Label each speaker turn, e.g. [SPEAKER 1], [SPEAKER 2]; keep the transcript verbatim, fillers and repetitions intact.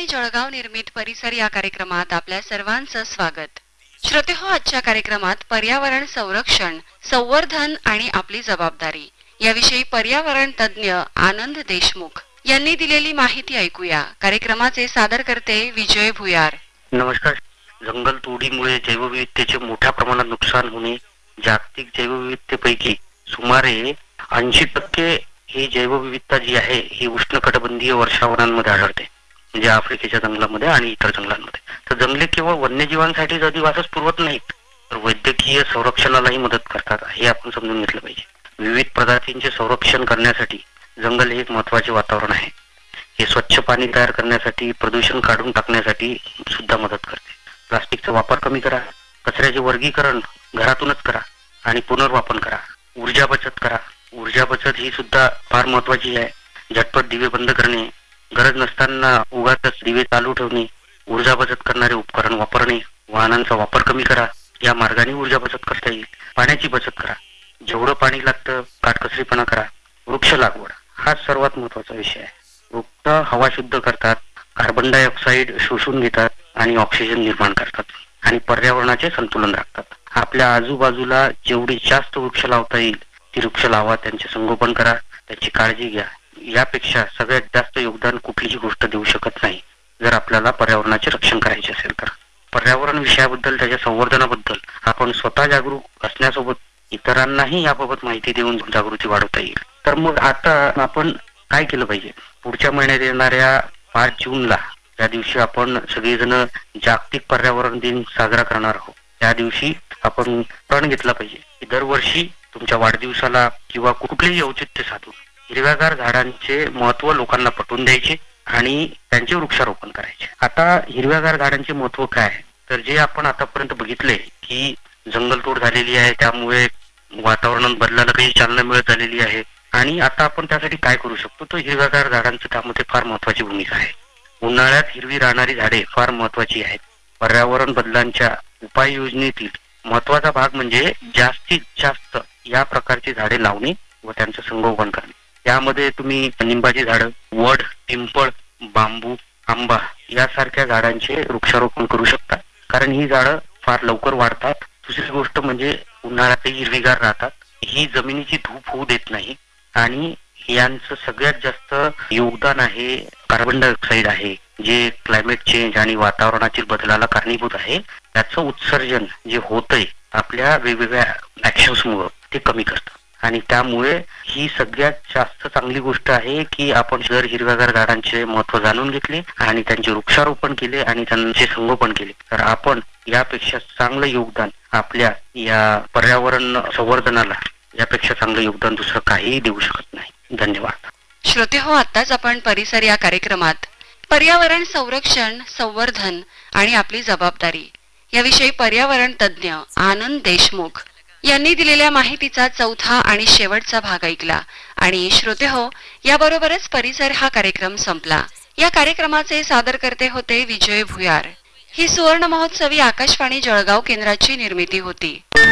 [SPEAKER 1] आकाशवाणी जळगाव निर्मित परिसर या कार्यक्रमात आपल्या सर्वांचं स्वागत. श्रोतेहो, आजच्या कार्यक्रमात पर्यावरण संरक्षण, संवर्धन आणि आपली जबाबदारी याविषयी पर्यावरण तज्ञ आनंद देशमुख यांनी दिलेली माहिती ऐकूया. कार्यक्रमाचे सादरकर्ते विजय भुयार.
[SPEAKER 2] नमस्कार. जंगल तोडीमुळे जैवविविधतेचे मोठ्या प्रमाणात नुकसान होणे. जागतिक जैवविविधतेपैकी सुमारे ऐंशी टक्के ही जैवविविधता जी आहे ही उष्णकटिबंधीय वर्षावनांमध्ये आढळते, म्हणजे आफ्रिकेच्या जंगलामध्ये आणि इतर जंगलांमध्ये. तर जंगले केवळ वन्यजीवांसाठीच अधिवासच पुरवत नाहीत, तर वैद्यकीय संरक्षणालाही मदत करतात, हे आपण समजून घेतलं पाहिजे. विविध प्रजातींचे संरक्षण करण्यासाठी जंगल हे एक महत्वाचे वातावरण आहे. हे स्वच्छ पाणी तयार करण्यासाठी, प्रदूषण काढून टाकण्यासाठी सुद्धा मदत करते. प्लास्टिकचा वापर कमी करा, कचऱ्याचे वर्गीकरण घरातूनच करा आणि पुनर्वापर करा. ऊर्जा बचत करा. ऊर्जा बचत ही सुद्धा फार महत्वाची आहे. झटपट दिवे बंद करणे, गरज नसताना उगाच दिवे चालू ठेवणे, ऊर्जा बचत करणारे उपकरण वापरणे, वाहनांचा वापर कमी करा. या मार्गाने ऊर्जा बचत करता येईल. पाण्याची बचत करा. जेवढं पाणी लागतं काटकसरीपणा करा. वृक्ष लागवड हा सर्वात महत्वाचा विषय आहे. वृक्ष हवा शुद्ध करतात, कार्बन डायऑक्साईड शोषून घेतात आणि ऑक्सिजन निर्माण करतात आणि पर्यावरणाचे संतुलन राखतात. आपल्या आजूबाजूला जेवढी जास्त वृक्ष लावता येईल ती वृक्ष लावा, त्यांचे संगोपन करा, त्याची काळजी घ्या. यापेक्षा सगळ्यात जास्त योगदान कुठलीही गोष्ट देऊ शकत नाही जर आपल्याला पर्यावरणाचे रक्षण करायचे असेल तर. पर्यावरण विषयाबद्दल, त्याच्या संवर्धनाबद्दल आपण स्वतः जागरूक असण्यासोबत इतरांनाही याबाबत माहिती देऊन जागृती वाढवता येईल. तर मग आता आपण काय केलं पाहिजे? पुढच्या महिन्यात येणाऱ्या पाच जूनला त्या दिवशी आपण सगळेजण जागतिक पर्यावरण दिन साजरा करणार आहोत. त्या दिवशी आपण प्रण घेतला पाहिजे की दरवर्षी तुमच्या वाढदिवसाला किंवा कुठलेही औचित्य साधून हिरव्यागार झाडांचे महत्व लोकांना पटवून द्यायचे आणि त्यांचे वृक्षारोपण करायचे. आता हिरव्यागार झाडांचे महत्व काय आहे? तर जे आपण आतापर्यंत बघितले की जंगलतोड झालेली आहे, त्यामुळे वातावरणात बदलाला काही चालना मिळत झालेली आहे आणि आता आपण त्यासाठी काय करू शकतो? तर हिरव्यागार झाडांचं त्यामध्ये फार महत्वाची भूमिका आहे. उन्हाळ्यात हिरवी राहणारी झाडे फार महत्वाची आहेत. पर्यावरण बदलांच्या उपाययोजनेतील महत्वाचा भाग म्हणजे जास्तीत जास्त या प्रकारची झाडे लावणे व त्यांचं संगोपन करणे. यामध्ये तुम्ही निंबाची झाडं, वड, पिंपळ, बांबू, आंबा यासारख्या झाडांचे वृक्षारोपण करू शकता, कारण ही झाडं फार लवकर वाढतात. दुसरी गोष्ट म्हणजे उन्हाळ्यातही हिरवीगार राहतात. ही जमिनीची धूप होऊ देत नाही आणि यांचं सगळ्यात जास्त योगदान आहे कार्बन डायऑक्साईड आहे, जे क्लायमेट चेंज आणि वातावरणातील बदलाला कारणीभूत आहे. त्याचं उत्सर्जन जे होतंय आपल्या वेगवेगळ्या ऍक्शन्समुळे ते कमी करतं आणि त्यामुळे ही सगळ्यात जास्त चांगली गोष्ट आहे की आपण जर हिरव्यागार झाडांचे महत्व जाणून घेतले आणि त्यांचे वृक्षारोपण केले आणि त्यांचे संगोपन केले तर आपण यापेक्षा चांगलं योगदान आपल्या या पर्यावरण संवर्धनाला यापेक्षा चांगलं योगदान दुसरं काहीही देऊ शकत नाही. धन्यवाद.
[SPEAKER 1] श्रोते हो, आताच आपण परिसर या कार्यक्रमात पर्यावरण संरक्षण, संवर्धन आणि आपली जबाबदारी याविषयी पर्यावरण तज्ञ आनंद देशमुख यांनी दिलेल्या माहितीचा चौथा आणि शेवटचा भाग ऐकला. आणि श्रोते हो, याबरोबरच परिसर हा कार्यक्रम संपला. या कार्यक्रमाचे सादरकर्ते होते विजय भुयार. ही सुवर्ण महोत्सवी आकाशवाणी जळगाव केंद्राची निर्मिती होती.